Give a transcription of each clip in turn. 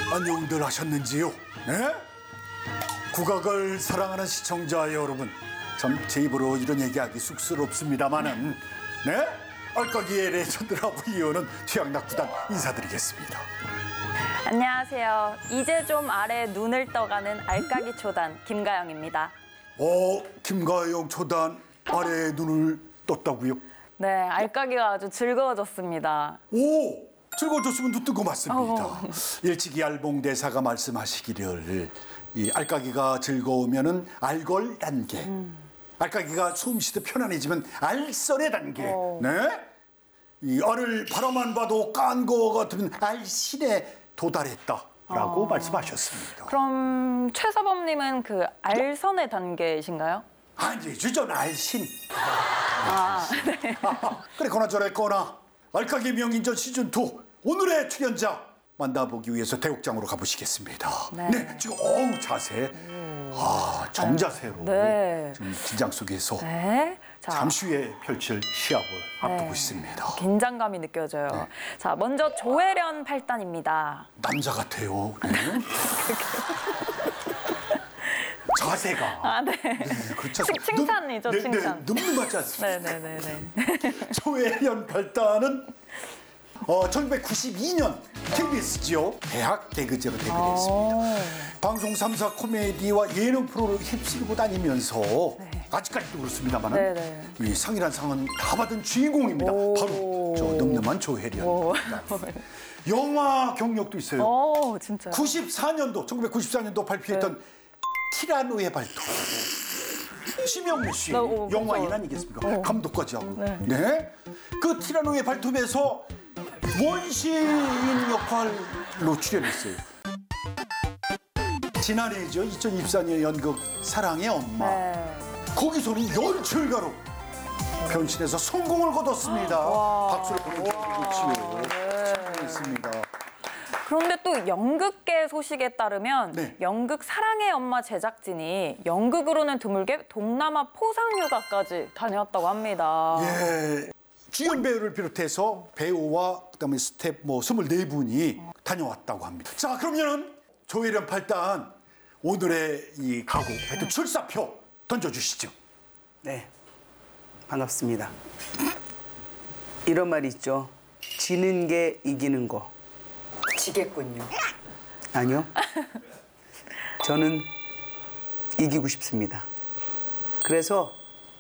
안녕들 하셨는지요? 네? 국악을 사랑하는 시청자 여러분, 참 제 입으로 이런 얘기하기 쑥스럽습니다만은, 네? 알까기의 레전드라고 이어는 최양락구단 인사드리겠습니다. 안녕하세요. 이제 좀 아래 눈을 떠가는 알까기 초단 김가영입니다. 김가영 초단 아래 눈을 떴다고요? 네, 알까기가 아주 즐거워졌습니다. 오! 즐거워졌으면 눈 뜬 거 맞습니다. 일찍이 알봉대사가 말씀하시기를 이 알까기가 즐거우면은 알걸 단계, 알까기가 숨 쉬듯 편안해지면 알선의 단계, 네? 이 알을 바라만 봐도 깐 거 같으면 알신에 도달했다라고 말씀하셨습니다. 그럼 최서범님은 그 알선의 단계이신가요? 아니, 주전 알신. 네. 그래, 그나저랬거나 알까기 명인전 시즌2 오늘의 출연자 만나보기 위해서 대국장으로 가보시겠습니다. 네, 지금 자세. 정자세로 네. 지금 긴장 속에서 네. 자, 잠시 후에 펼칠 시합을 앞두고 있습니다. 긴장감이 느껴져요. 네. 자, 먼저 조혜련 8단입니다. 남자 같아요. 네. 자세가. 네. 그렇죠. 칭찬이죠, 칭찬. 늠름하지 않습니까? 네네네네. 조혜련 8단은 1992년 KBS지요. 대학 개그제로 데뷔를 했습니다. 방송 3사 코미디와 예능 프로를 휩쓸고 다니면서 아직까지도 그렇습니다만 이 상이란 상은 다 받은 주인공입니다. 바로 저 늠름한 조혜련입니다. 영화 경력도 있어요. 진짜요? 1994년도 발표했던 티라노의 발톱. 심영래 씨 영화인 아니겠습니까? 감독까지 하고. 네. 그 티라노의 발톱에서 원시인 역할로 출연했어요. 지난해죠. 2024년 연극 사랑의 엄마. 거기서는 연출가로 변신해서 성공을 거뒀습니다. 박수를 보내주시고 축하드리겠습니다. 그런데 또 연극계 소식에 따르면 연극 사랑의 엄마 제작진이 연극으로는 드물게 동남아 포상휴가까지 다녀왔다고 합니다. 예. 주연 배우를 비롯해서 배우와 그다음에 스텝 24분이 다녀왔다고 합니다. 자, 그러면은 조혜련 8단 오늘의 이 각오, 하여튼 출사표 던져주시죠. 네, 반갑습니다. 이런 말이 있죠. 지는 게 이기는 거. 지겠군요. 아니요. 저는 이기고 싶습니다. 그래서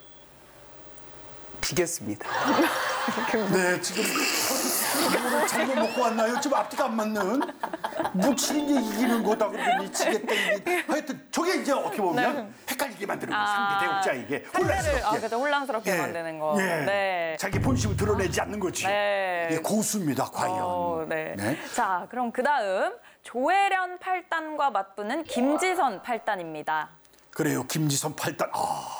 지겠습니다. 네, 지금 이거를 잘못 먹고 왔나요? 지금 앞뒤가 안 맞는 묵치는 게 이기는 거다 그러더니 지겠다 이게 하여튼 저게 이제 어떻게 보면 헷갈리게 만드는 거예요. 상대 대국자에게 혼란스럽게. 그죠, 혼란스럽게 만드는 거. 자기 본심을 드러내지 않는 거지. 고수입니다, 과연. 네. 자, 그럼 그 다음 조혜련 8단과 맞붙는 김지선 8단입니다. 그래요, 김지선 8단.